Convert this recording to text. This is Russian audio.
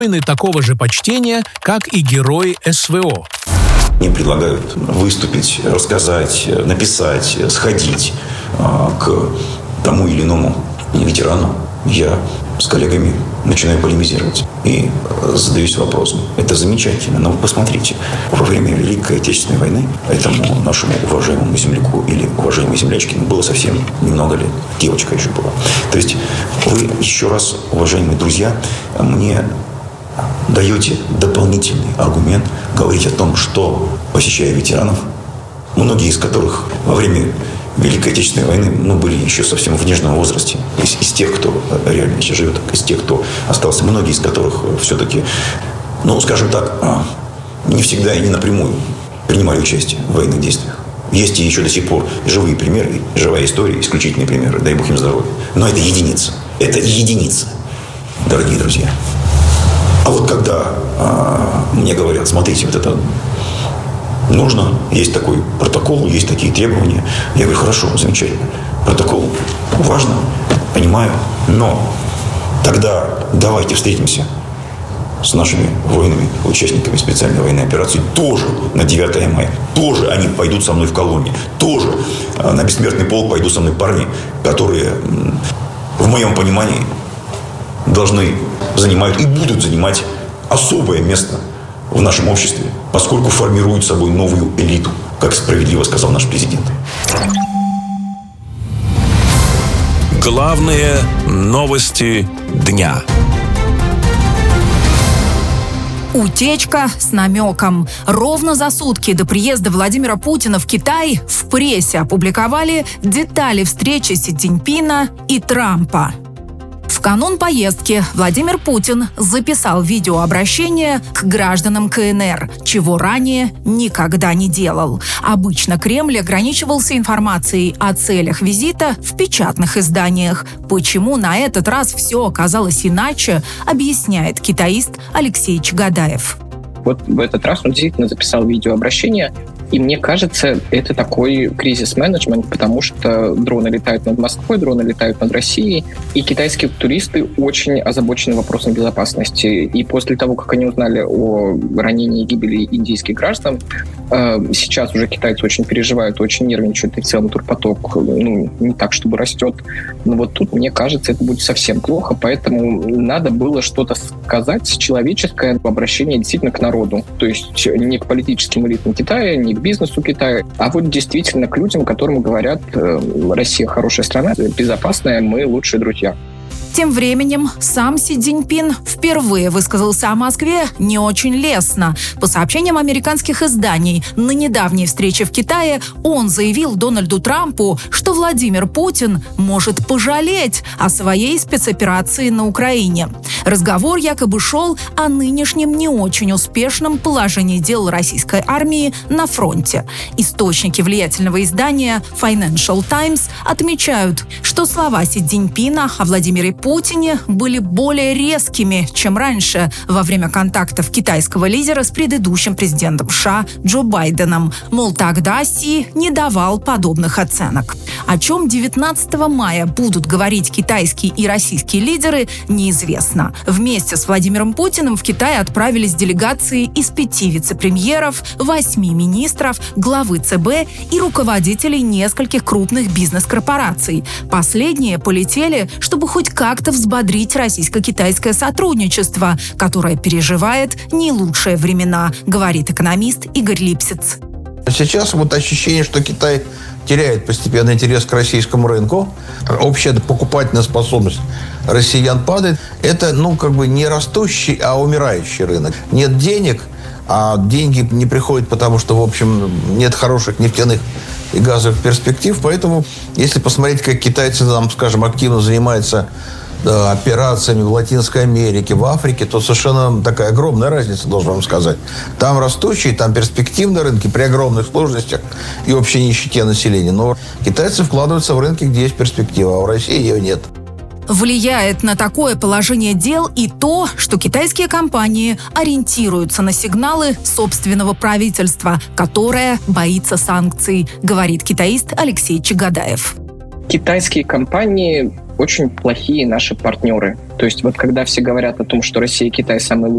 такого же почтения, как и герои СВО. Мне предлагают выступить, рассказать, написать, сходить к тому или иному ветерану. Я с коллегами начинаю полемизировать и задаюсь вопросом. Это замечательно, но вы посмотрите, во время Великой Отечественной войны этому нашему уважаемому земляку или уважаемой землячке было совсем немного лет. Девочка еще была. То есть вы еще раз, уважаемые друзья, мне даете дополнительный аргумент говорить о том, что, посещая ветеранов, многие из которых во время Великой Отечественной войны были еще совсем в нежном возрасте. Из тех, кто реально еще живет, из тех, кто остался, многие из которых все-таки, скажем так, не всегда и не напрямую принимали участие в военных действиях. Есть и еще до сих пор живые примеры, живая история, исключительные примеры, дай бог им здоровья. Но это единица. Это единица, дорогие друзья. А вот когда мне говорят, смотрите, вот это нужно, есть такой протокол, есть такие требования, я говорю, хорошо, замечательно. Протокол важно, понимаю, но тогда давайте встретимся с нашими воинами, участниками специальной военной операции, тоже на 9 мая. Тоже они пойдут со мной в колонне. Тоже на бессмертный полк пойдут со мной парни, которые, в моем понимании, занимают и будут занимать особое место в нашем обществе, поскольку формируют собой новую элиту, как справедливо сказал наш президент. Главные новости дня. Утечка с намеком. Ровно за сутки до приезда Владимира Путина в Китай в прессе опубликовали детали встречи Си Цзиньпина и Трампа. В канун поездки Владимир Путин записал видеообращение к гражданам КНР, чего ранее никогда не делал. Обычно Кремль ограничивался информацией о целях визита в печатных изданиях. Почему на этот раз все оказалось иначе, объясняет китаист Алексей Чагадаев. Вот в этот раз он действительно записал видеообращение, и мне кажется, это такой кризис-менеджмент, потому что дроны летают над Москвой, дроны летают над Россией, и китайские туристы очень озабочены вопросом безопасности. И после того, как они узнали о ранении и гибели индийских граждан, сейчас уже китайцы очень переживают, очень нервничают, и в целом турпоток не так, чтобы растет. Но вот тут, мне кажется, это будет совсем плохо, поэтому надо было что-то сказать человеческое в обращении действительно к народу. То есть не к политическим элитам Китая, не к бизнесу Китая, а вот действительно к людям, которым говорят: Россия хорошая страна, безопасная, мы лучшие друзья. Тем временем сам Си Цзиньпин впервые высказался о Москве не очень лестно. По сообщениям американских изданий, на недавней встрече в Китае он заявил Дональду Трампу, что Владимир Путин может пожалеть о своей спецоперации на Украине. Разговор якобы шел о нынешнем не очень успешном положении дел российской армии на фронте. Источники влиятельного издания Financial Times отмечают, что слова Си Цзиньпина о Владимире Путине были более резкими, чем раньше, во время контактов китайского лидера с предыдущим президентом США Джо Байденом. Мол, тогда Си не давал подобных оценок. О чем 19 мая будут говорить китайские и российские лидеры, неизвестно. Вместе с Владимиром Путиным в Китай отправились делегации из 5 вице-премьеров, 8 министров, главы ЦБ и руководителей нескольких крупных бизнес-корпораций. Последние полетели, чтобы хоть как-то взбодрить российско-китайское сотрудничество, которое переживает не лучшие времена, говорит экономист Игорь Липсиц. Сейчас вот ощущение, что Китай теряет постепенно интерес к российскому рынку, общая покупательная способность россиян падает. Это, не растущий, а умирающий рынок. Нет денег, а деньги не приходят, потому что, в общем, нет хороших нефтяных и газовых перспектив. Поэтому, если посмотреть, как китайцы, активно занимаются операциями в Латинской Америке, в Африке, то совершенно такая огромная разница, должен вам сказать. Там растущие, там перспективные рынки при огромных сложностях и общей нищете населения. Но китайцы вкладываются в рынки, где есть перспектива, а в России ее нет. Влияет на такое положение дел и то, что китайские компании ориентируются на сигналы собственного правительства, которое боится санкций, говорит китаист Алексей Чагадаев. Китайские компании очень плохие наши партнеры. То есть вот когда все говорят о том, что Россия и Китай самые